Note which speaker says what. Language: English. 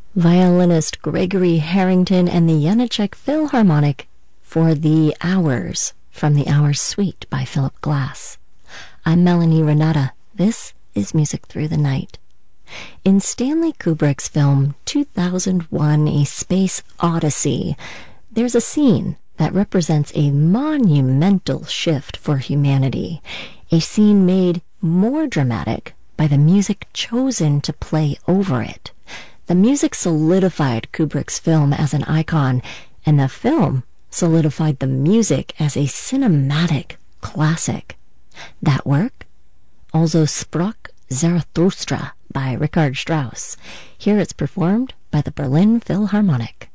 Speaker 1: Violinist Gregory Harrington and the Janáček Philharmonic for The Hours from The Hours Suite by Philip Glass. I'm Melanie Renata. This is Music Through the Night. In Stanley Kubrick's film 2001: A Space Odyssey, there's a scene that represents a monumental shift for humanity, a scene made more dramatic by the music chosen to play over it. The music solidified Kubrick's film as an icon, and the film solidified the music as a cinematic classic. That work? Also sprach Zarathustra by Richard Strauss. Here it's performed by the Berlin Philharmonic.